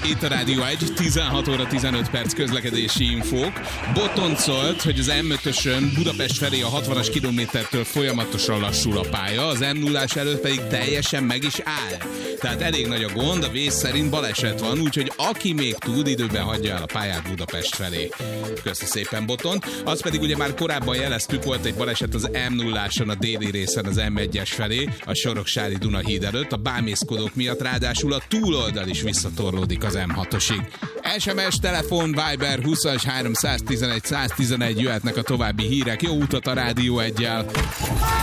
Itt a Rádió 1, 16 óra 15 perc közlekedési infók. Botont szólt, hogy az M5-ösön Budapest felé a 60-as kilométertől folyamatosan lassul a pálya, az M0-ás előtt pedig teljesen meg is áll. Tehát elég nagy a gond, a vész szerint baleset van, úgyhogy aki még tud, időben hagyja el a pályát Budapest felé. Köszi szépen, Botont. Az pedig ugye már korábban jeleztük, volt egy baleset az M0-áson a déli részen az M1-es felé, a Soroksári Dunahíd előtt, a bámészkodók miatt ráadásul a túloldal is visszatorlódik az M6-osig. SMS, telefon, Viber 20-as 311 111 jöhetnek a további hírek. Jó utat a Rádió 1-jel!